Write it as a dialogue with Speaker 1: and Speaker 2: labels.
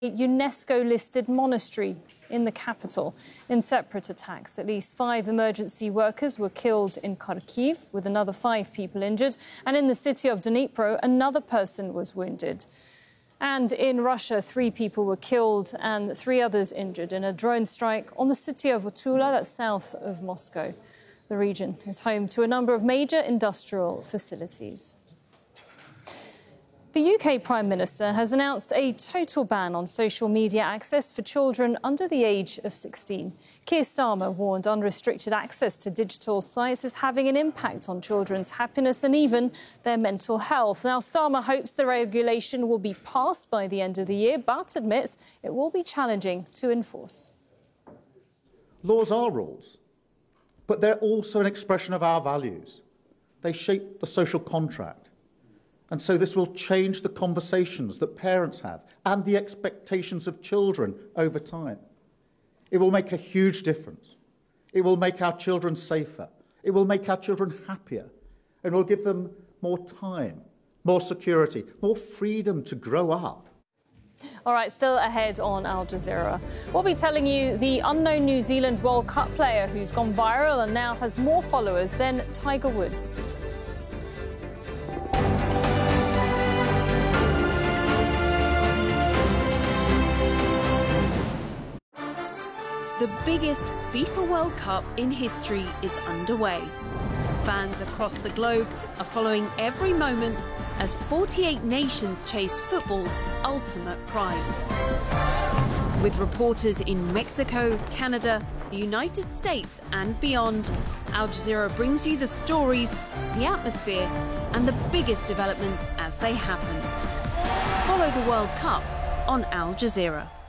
Speaker 1: A UNESCO-listed monastery in the capital in separate attacks. At least 5 emergency workers were killed in Kharkiv, with another 5 people injured. And in the city of Dnipro, another person was wounded. And in Russia, 3 people were killed and 3 others injured in a drone strike on the city of Tula, that's south of Moscow. The region is home to a number of major industrial facilities. The UK Prime Minister has announced a total ban on social media access for children under the age of 16. Keir Starmer warned unrestricted access to digital sites is having an impact on children's happiness and even their mental health. Now, Starmer hopes the regulation will be passed by the end of the year, but admits it will be challenging to enforce.
Speaker 2: Laws are rules, but they're also an expression of our values. They shape the social contract. And so this will change the conversations that parents have and the expectations of children over time. It will make a huge difference. It will make our children safer. It will make our children happier. And will give them more time, more security, more freedom to grow up.
Speaker 1: All right, still ahead on Al Jazeera. We'll be telling you the unknown New Zealand World Cup player who's gone viral and now has more followers than Tiger Woods.
Speaker 3: The biggest FIFA World Cup in history is underway. Fans across the globe are following every moment as 48 nations chase football's ultimate prize. With reporters in Mexico, Canada, the United States and beyond, Al Jazeera brings you the stories, the atmosphere and the biggest developments as they happen. Follow the World Cup on Al Jazeera.